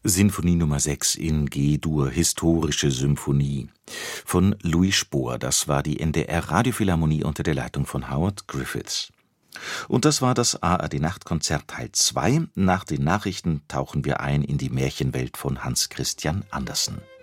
Sinfonie Nummer 6 in G-Dur, historische Symphonie von Louis Spohr. Das war die NDR Radiophilharmonie unter der Leitung von Howard Griffiths. Und das war das ARD-Nachtkonzert Teil 2. Nach den Nachrichten tauchen wir ein in die Märchenwelt von Hans Christian Andersen.